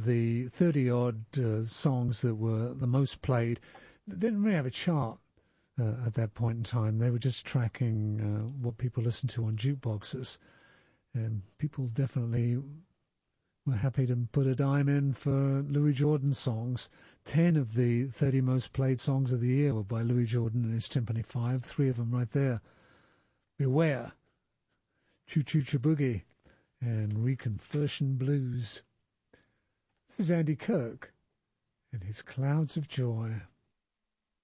of the 30-odd songs that were the most played. They didn't really have a chart at that point in time. They were just tracking what people listened to on jukeboxes. And people definitely were happy to put a dime in for Louis Jordan songs. 10 of the 30 most played songs of the year were by Louis Jordan and his Timpani 5. 3 of them right there. Beware, Choo Choo Boogie, and Reconversion Blues. This is Andy Kirk and his Clouds of Joy.